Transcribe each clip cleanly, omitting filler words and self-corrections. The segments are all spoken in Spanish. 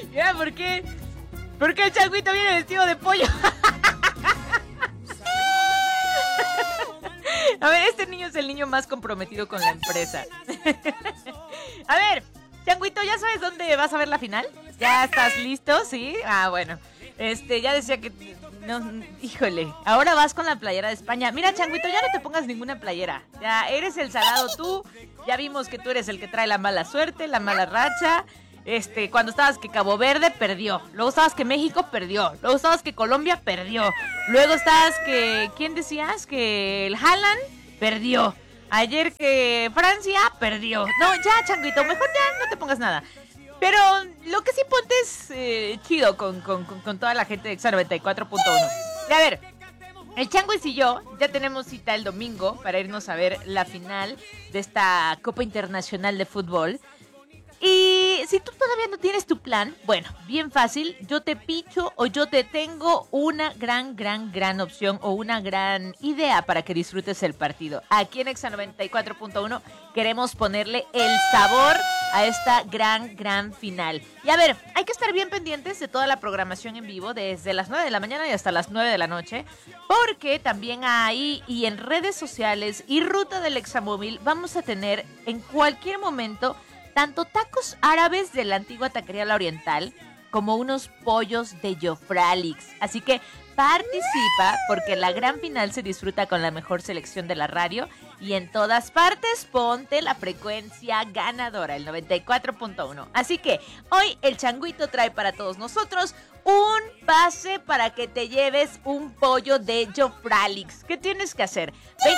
Ya, ¿por qué? ¿Por qué el changuito viene vestido de pollo? A ver, este niño es el niño más comprometido con la empresa. A ver, changuito, ¿ya sabes dónde vas a ver la final? ¿Ya estás listo? ¿Sí? Ah, bueno. Ya decía que... No, híjole, ahora vas con la playera de España. Mira, changuito, ya no te pongas ninguna playera. Ya eres el salado tú. Ya vimos que tú eres el que trae la mala suerte, la mala racha. Cuando estabas que Cabo Verde, perdió. Luego estabas que México, perdió. Luego estabas que Colombia, perdió. Luego estabas que... ¿Quién decías? Que el Haaland, perdió. Ayer que Francia, perdió. No, ya, changuito, mejor ya no te pongas nada. Pero lo que sí ponte es chido con toda la gente de Exa 94.1. Y a ver, el Changuis y yo ya tenemos cita el domingo para irnos a ver la final de esta Copa Internacional de Fútbol. Y si tú todavía no tienes tu plan, bueno, bien fácil, yo te picho o yo te tengo una gran opción o una gran idea para que disfrutes el partido. Aquí en Exa 94.1 queremos ponerle el sabor a esta gran final. Y a ver, hay que estar bien pendientes de toda la programación en vivo desde las 9 de la mañana y hasta las 9 de la noche, porque también ahí y en redes sociales y Ruta del Examóvil vamos a tener en cualquier momento tanto tacos árabes de la antigua taquería La Oriental como unos pollos de Jofralix. Así que participa porque la gran final se disfruta con la mejor selección de la radio y en todas partes ponte la frecuencia ganadora, el 94.1. Así que hoy el changuito trae para todos nosotros un pase para que te lleves un pollo de Jofralix. ¿Qué tienes que hacer?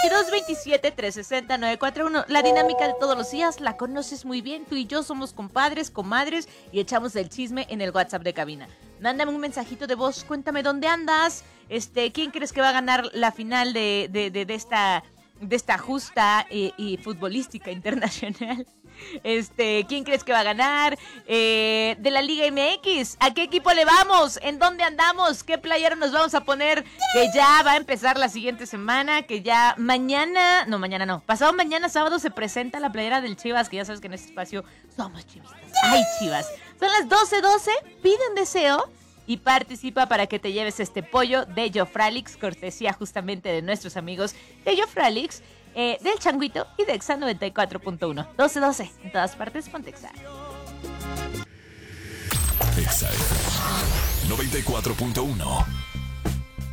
2227-360-941. La dinámica de todos los días la conoces muy bien. Tú y yo somos compadres, comadres y echamos el chisme en el WhatsApp de cabina. Mándame un mensajito de voz, cuéntame dónde andas, quién crees que va a ganar la final de esta justa y futbolística internacional. ¿Quién crees que va a ganar? De la Liga MX, ¿a qué equipo le vamos? ¿En dónde andamos? ¿Qué playera nos vamos a poner? Que ya va a empezar la siguiente semana, que ya pasado mañana sábado se presenta la playera del Chivas, que ya sabes que en este espacio somos chivistas. ¡Ay, Chivas! Son las 12:12, pide un deseo y participa para que te lleves este pollo de Jofralix, cortesía justamente de nuestros amigos de Jofralix, del Changuito y de Exa 94.1. 12:12, en todas partes, ponte Exa. Exa 94.1.